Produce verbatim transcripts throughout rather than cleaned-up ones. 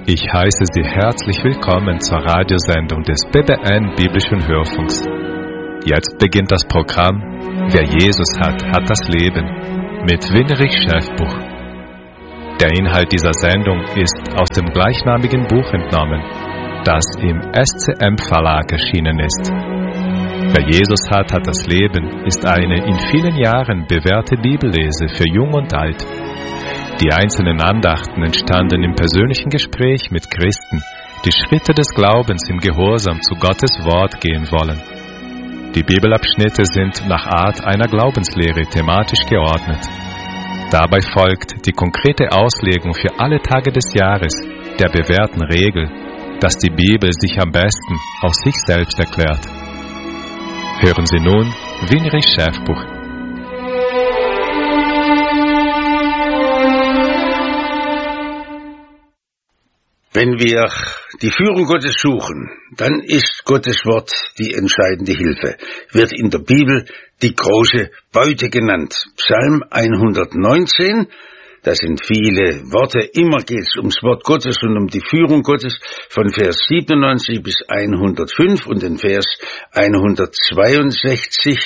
Ich heiße Sie herzlich willkommen zur Radiosendung des B B N Biblischen Hörfunks. Jetzt beginnt das Programm Wer Jesus hat, hat das Leben mit Winrich Schäfbuch. Der Inhalt dieser Sendung ist aus dem gleichnamigen Buch entnommen, das im S C M Verlag erschienen ist. Wer Jesus hat, hat das Leben ist eine in vielen Jahren bewährte Bibellese für Jung und Alt. Die einzelnen Andachten entstanden im persönlichen Gespräch mit Christen, die Schritte des Glaubens im Gehorsam zu Gottes Wort gehen wollen. Die Bibelabschnitte sind nach Art einer Glaubenslehre thematisch geordnet. Dabei folgt die konkrete Auslegung für alle Tage des Jahres der bewährten Regel, dass die Bibel sich am besten aus sich selbst erklärt. Hören Sie nun Winrich Schäfbuch. Wenn wir die Führung Gottes suchen, dann ist Gottes Wort die entscheidende Hilfe. Wird in der Bibel die große Beute genannt. Psalm hundertneunzehn, da sind viele Worte, immer geht es ums Wort Gottes und um die Führung Gottes, von Vers siebenundneunzig bis hundertfünf und den Vers hundertzweiundsechzig.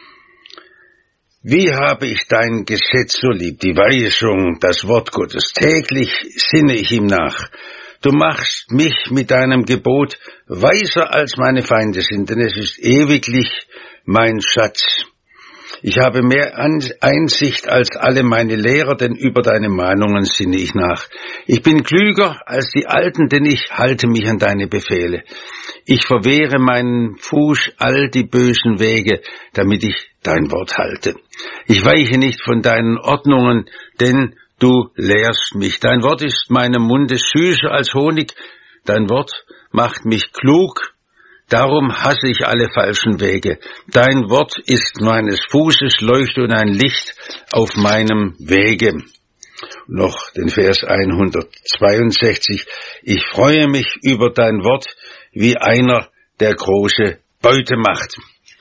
Wie habe ich dein Gesetz so lieb, die Weisung, das Wort Gottes. Täglich sinne ich ihm nach. Du machst mich mit deinem Gebot weiser als meine Feinde sind, denn es ist ewiglich mein Schatz. Ich habe mehr Einsicht als alle meine Lehrer, denn über deine Mahnungen sinne ich nach. Ich bin klüger als die Alten, denn ich halte mich an deine Befehle. Ich verwehre meinen Fuß all die bösen Wege, damit ich dein Wort halte. Ich weiche nicht von deinen Ordnungen, denn du lehrst mich. Dein Wort ist meinem Munde süßer als Honig. Dein Wort macht mich klug. Darum hasse ich alle falschen Wege. Dein Wort ist meines Fußes Leuchte und ein Licht auf meinem Wege. Noch den Vers hundertzweiundsechzig. Ich freue mich über dein Wort, wie einer, der große Beute macht.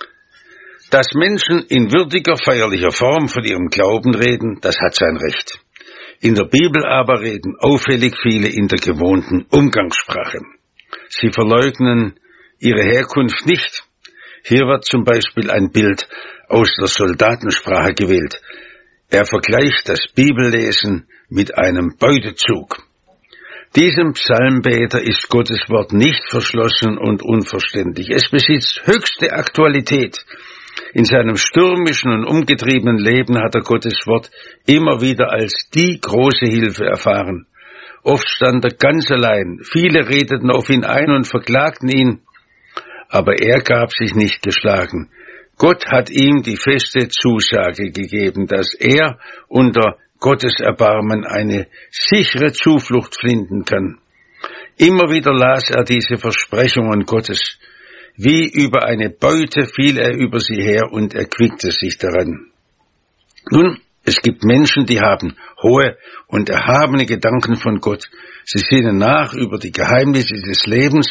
Dass Menschen in würdiger, feierlicher Form von ihrem Glauben reden, das hat sein Recht. In der Bibel aber reden auffällig viele in der gewohnten Umgangssprache. Sie verleugnen ihre Herkunft nicht. Hier wird zum Beispiel ein Bild aus der Soldatensprache gewählt. Er vergleicht das Bibellesen mit einem Beutezug. Diesem Psalmbeter ist Gottes Wort nicht verschlossen und unverständlich. Es besitzt höchste Aktualität. In seinem stürmischen und umgetriebenen Leben hat er Gottes Wort immer wieder als die große Hilfe erfahren. Oft stand er ganz allein. Viele redeten auf ihn ein und verklagten ihn, aber er gab sich nicht geschlagen. Gott hat ihm die feste Zusage gegeben, dass er unter Gottes Erbarmen eine sichere Zuflucht finden kann. Immer wieder las er diese Versprechungen Gottes. Wie über eine Beute fiel er über sie her und erquickte sich daran. Nun, es gibt Menschen, die haben hohe und erhabene Gedanken von Gott. Sie sinnen nach über die Geheimnisse des Lebens.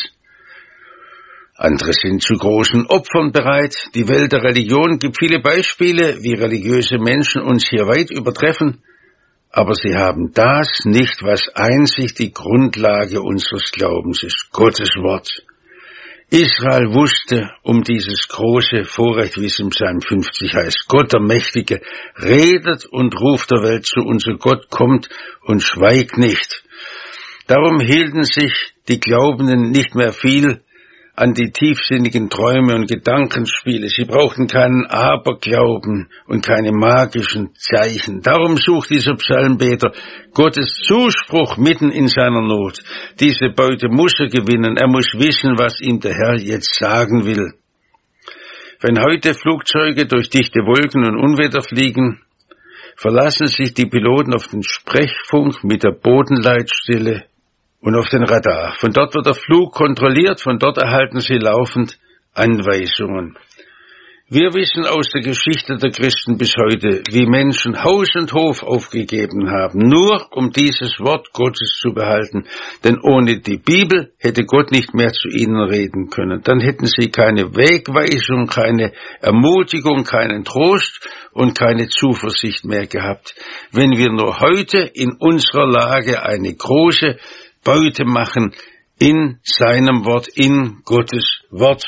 Andere sind zu großen Opfern bereit. Die Welt der Religion gibt viele Beispiele, wie religiöse Menschen uns hier weit übertreffen. Aber sie haben das nicht, was einzig die Grundlage unseres Glaubens ist, Gottes Wort. Israel wusste um dieses große Vorrecht, wie es im Psalm fünfzig heißt. Gott, der Mächtige, redet und ruft der Welt zu. Unser Gott kommt und schweigt nicht. Darum hielten sich die Glaubenden nicht mehr viel an die tiefsinnigen Träume und Gedankenspiele. Sie brauchten keinen Aberglauben und keine magischen Zeichen. Darum sucht dieser Psalmbeter Gottes Zuspruch mitten in seiner Not. Diese Beute muss er gewinnen. Er muss wissen, was ihm der Herr jetzt sagen will. Wenn heute Flugzeuge durch dichte Wolken und Unwetter fliegen, verlassen sich die Piloten auf den Sprechfunk mit der Bodenleitstelle und auf den Radar. Von dort wird der Flug kontrolliert, von dort erhalten sie laufend Anweisungen. Wir wissen aus der Geschichte der Christen bis heute, wie Menschen Haus und Hof aufgegeben haben, nur um dieses Wort Gottes zu behalten. Denn ohne die Bibel hätte Gott nicht mehr zu ihnen reden können. Dann hätten sie keine Wegweisung, keine Ermutigung, keinen Trost und keine Zuversicht mehr gehabt. Wenn wir nur heute in unserer Lage eine große Beute machen in seinem Wort, in Gottes Wort.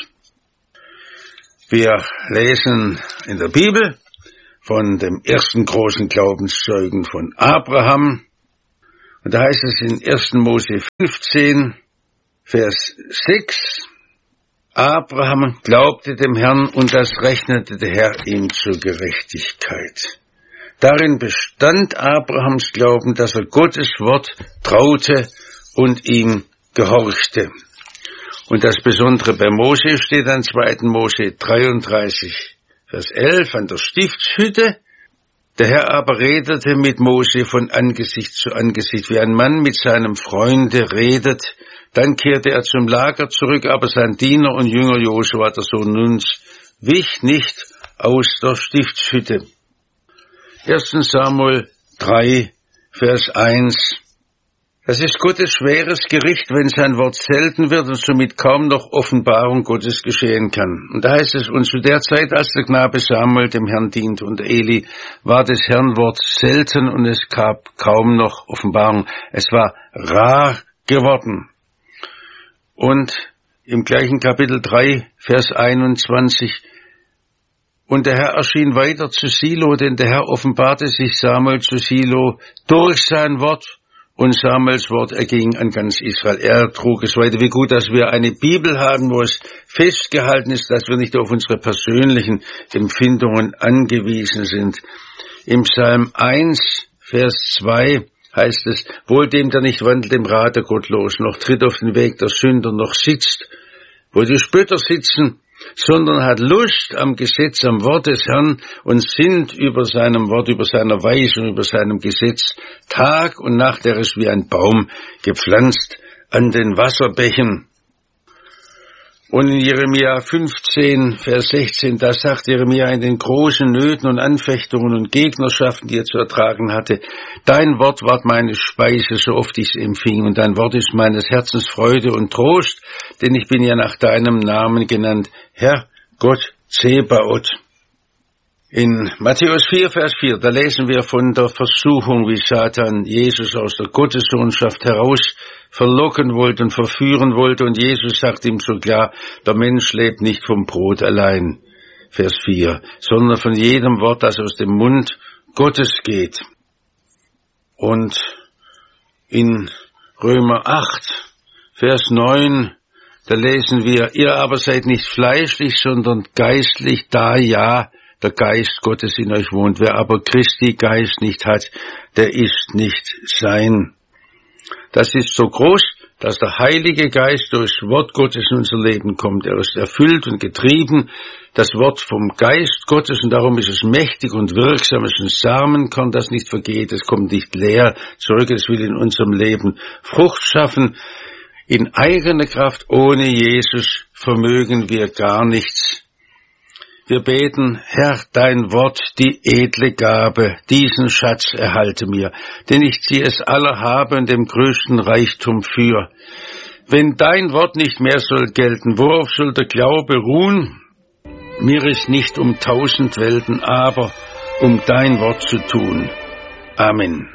Wir lesen in der Bibel von dem ersten großen Glaubenszeugen von Abraham. Und da heißt es in ersten Mose fünfzehn, Vers sechs, Abraham glaubte dem Herrn und das rechnete der Herr ihm zur Gerechtigkeit. Darin bestand Abrahams Glauben, dass er Gottes Wort traute und ihm gehorchte. Und das Besondere bei Mose steht an zweiten Mose dreiunddreißig, Vers elf, an der Stiftshütte. Der Herr aber redete mit Mose von Angesicht zu Angesicht, wie ein Mann mit seinem Freunde redet. Dann kehrte er zum Lager zurück, aber sein Diener und Jünger Josua, der Sohn Nuns, wich nicht aus der Stiftshütte. erster Samuel drei, Vers eins. Das ist Gottes schweres Gericht, wenn sein Wort selten wird und somit kaum noch Offenbarung Gottes geschehen kann. Und da heißt es, und zu der Zeit, als der Knabe Samuel dem Herrn diente und Eli, war des Herrn Wort selten und es gab kaum noch Offenbarung. Es war rar geworden. Und im gleichen Kapitel drei, Vers einundzwanzig, und der Herr erschien weiter zu Silo, denn der Herr offenbarte sich Samuel zu Silo durch sein Wort, und Samuels Wort erging an ganz Israel. Er trug es weiter. Wie gut, dass wir eine Bibel haben, wo es festgehalten ist, dass wir nicht auf unsere persönlichen Empfindungen angewiesen sind. Im Psalm eins, Vers zwei heißt es, wohl dem, der nicht wandelt im Rat der Gottlosen, noch tritt auf den Weg der Sünder, noch sitzt, wo die Spötter sitzen, sondern hat Lust am Gesetz, am Wort des Herrn und sinnt über seinem Wort, über seiner Weisung, über seinem Gesetz. Tag und Nacht, er ist wie ein Baum gepflanzt an den Wasserbächen. Und in Jeremia fünfzehn, Vers sechzehn, da sagt Jeremia in den großen Nöten und Anfechtungen und Gegnerschaften, die er zu ertragen hatte, dein Wort ward meine Speise, so oft ich es empfing, und dein Wort ist meines Herzens Freude und Trost, denn ich bin ja nach deinem Namen genannt, Herr Gott Zebaoth. In Matthäus vier, Vers vier, da lesen wir von der Versuchung, wie Satan Jesus aus der Gottessohnschaft heraus verlocken wollte und verführen wollte, und Jesus sagt ihm so klar, der Mensch lebt nicht vom Brot allein, Vers vier, sondern von jedem Wort, das aus dem Mund Gottes geht. Und in Römer acht, Vers neun, da lesen wir, ihr aber seid nicht fleischlich, sondern geistlich, da ja der Geist Gottes in euch wohnt. Wer aber Christi Geist nicht hat, der ist nicht sein. Das ist so groß, dass der Heilige Geist durchs Wort Gottes in unser Leben kommt. Er ist erfüllt und getrieben, das Wort vom Geist Gottes, und darum ist es mächtig und wirksam. Es ist ein Samenkorn, das nicht vergeht. Es kommt nicht leer zurück. Es will in unserem Leben Frucht schaffen. In eigener Kraft, ohne Jesus, vermögen wir gar nichts. Wir beten, Herr, dein Wort, die edle Gabe, diesen Schatz erhalte mir, denn ich ziehe es aller habe und dem größten Reichtum für. Wenn dein Wort nicht mehr soll gelten, worauf soll der Glaube ruhen? Mir ist nicht um tausend Welten, aber um dein Wort zu tun. Amen.